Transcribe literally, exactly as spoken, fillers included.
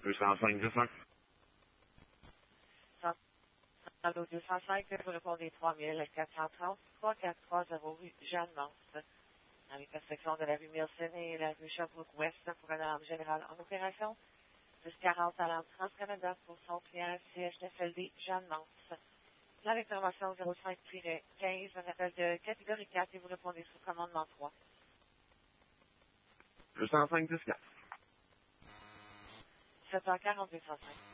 deux cent cinq deux cents. Allô, deux cent cinq, vous répondez trois mille quatre cent trente, trois quatre trois zéro rue Jeanne-Mance, dans l'intersection de la rue Milson et la rue Sherbrooke-Ouest pour un alarme générale en opération. dix quarante à l'Alarme Trans-Canada pour son client C H F L D Jeanne-Mance. La réclamation zéro cinq quinze, un appel de catégorie quatre et vous répondez sous commandement trois. deux cent cinq dix quatre. sept heures quarante, deux cent cinq.